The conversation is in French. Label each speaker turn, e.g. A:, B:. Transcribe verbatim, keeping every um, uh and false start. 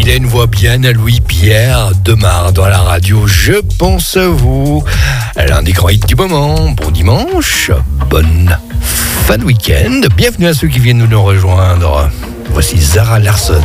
A: il a une voix bien à Louis-Pierre Demar dans la radio. Je pense à vous. L'un des grands hits du moment. Bon dimanche, bonne fin de week-end. Bienvenue à ceux qui viennent nous rejoindre. Voici Zara Larsson.